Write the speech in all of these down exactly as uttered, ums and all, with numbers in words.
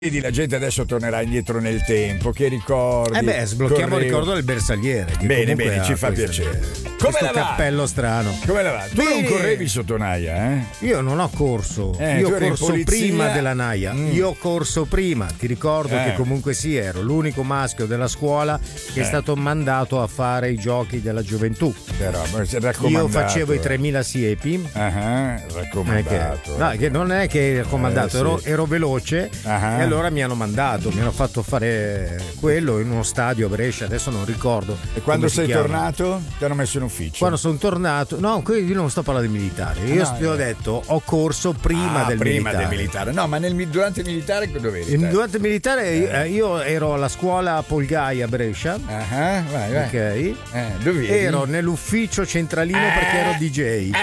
Vedi, la gente adesso tornerà indietro nel tempo, che ricordi? Eh beh, sblocchiamo correo. il ricordo del bersagliere. Che Bene, comunque bene, ci ha fa questo- piacere. Come Questo la va? cappello strano. Come la va? Tu Bene. non correvi sotto Naia, eh? Io non ho corso, Eh, io tu ho eri in corso polizia. prima della Naia, Mm. io ho corso prima, ti ricordo Eh. che comunque sì, ero l'unico maschio della scuola che Eh. è stato mandato a fare i giochi della gioventù. Però, ma si è Io raccomandato, facevo i eh. tremila siepi. Ah, Eh, che, raccomandato. no, che non è che raccomandato, Eh, ero, sì. ero veloce Ah. e allora mi hanno mandato, mi hanno fatto fare quello in uno stadio a Brescia, adesso non ricordo. E quando come si sei chiama. tornato ti hanno messo in ufficio. Quando sono tornato, no, qui io non sto parlando di militare. Io no, ti ho eh. detto, ho corso prima Ah, del prima militare. del militare. No, ma nel, durante il militare dove eri? In- te? Durante il militare io, eh, io ero alla scuola Polgai a Brescia. Ah, vai, vai. Ok. Eh, dove eri? Ero nell'ufficio centralino Eh. perché ero D J.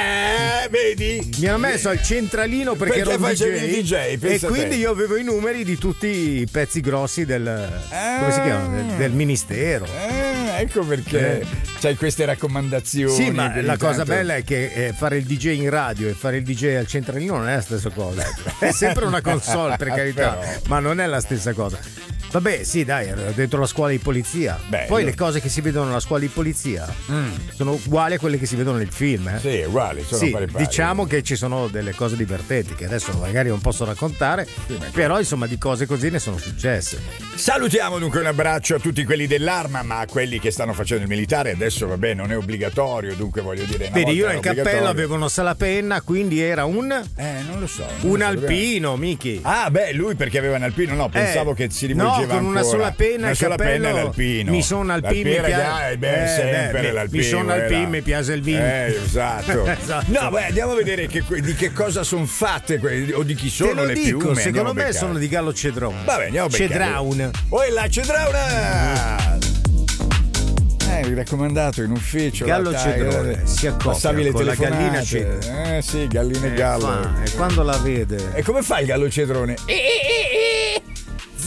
Eh, vedi? Mi hanno messo al centralino perché, Perché ero facevi il D J, e pensa a te. quindi io avevo i numeri di tutti i pezzi grossi del come si chiama? Del, del ministero. Eh, ecco perché Eh. c'hai queste raccomandazioni. Sì, ma ogni la cosa tanto. bella è che eh, fare il D J in radio e fare il D J al centralino non è la stessa cosa. È sempre una console, per carità, Però. ma non è la stessa cosa. Vabbè, sì, dai, ero dentro la scuola di polizia. Beh, Poi io- le cose che si vedono nella scuola di polizia sono uguali a quelle che si vedono nel film. Eh? Sì, è uguale, sono Sì, pari pari. diciamo che ci sono delle cose divertenti che adesso magari non posso raccontare, però insomma di cose così ne sono successe. Salutiamo dunque un abbraccio a tutti quelli dell'arma, ma a quelli che stanno facendo il militare adesso vabbè non è obbligatorio, dunque voglio dire una Vedi, volta io era nel cappello obbligatorio. avevo uno salapenna, quindi era un, Eh, non lo so. non un lo so, dov'è? alpino, Miki. Ah, beh, lui perché aveva un alpino, no, pensavo Eh, che si rivolgeva no, con una ancora. sola penna una il sola cappello, penna l'alpino. mi sono alpino, mi L'alpino, piace- eh, beh, eh, sempre beh, l'alpino. mi sono eh, alpino, là. mi piace il vino. Eh, esatto. Esatto. No, beh, andiamo a vedere che, di che cosa sono fatte que- o di chi Te sono lo le dico, piume. secondo andiamo a me beccare. sono di Gallo Cedrone. Vabbè, andiamo a beccare. Cedraun. Poi la Cedrauna! Eh, il raccomandato in ufficio. Gallo la Cedrone, taglia, si accoppia passavi le con la telefonate. gallina Cedrone. Eh sì, galline E gallo. fa- e quando la vede E come fa il gallo cedrone? Eh, eh, eh,